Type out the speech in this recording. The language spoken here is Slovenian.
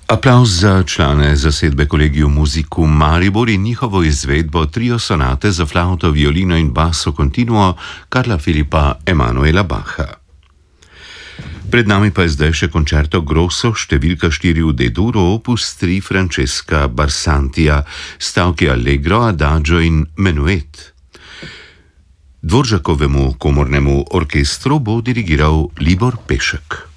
Aplavz za člane zasedbe Collegium Musicum Maribor in njihovo izvedbo trio sonate za flauto, violino in basso continuo Carla Filipa Emanuela Bacha. Pred nami pa je zdaj še koncerto grosso številka 4 v D-duru opus 3 Francesca Barsantija, stavki Allegro, Adagio in Menuet. Dvoržakovemu komornemu orkestru bo dirigiral Libor Pešek.